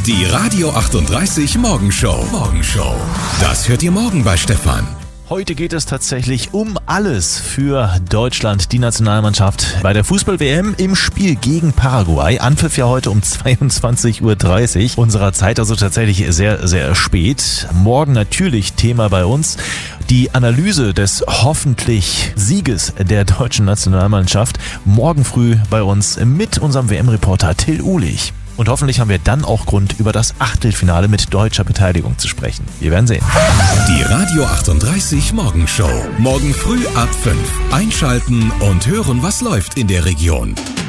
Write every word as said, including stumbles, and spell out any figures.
Die Radio achtunddreißig Morgenshow. Morgenshow. Das hört ihr morgen bei Stefan. Heute geht es tatsächlich um alles für Deutschland, die Nationalmannschaft bei der Fußball-W M im Spiel gegen Paraguay. Anpfiff ja heute um zweiundzwanzig Uhr dreißig unserer Zeit, also tatsächlich sehr, sehr spät. Morgen natürlich Thema bei uns. Die Analyse des hoffentlich Sieges der deutschen Nationalmannschaft morgen früh bei uns mit unserem W M-Reporter Till Uhlich. Und hoffentlich haben wir dann auch Grund, über das Achtelfinale mit deutscher Beteiligung zu sprechen. Wir werden sehen. Die Radio achtunddreißig Morgenshow. Morgen früh ab fünf. Einschalten und hören, was läuft in der Region.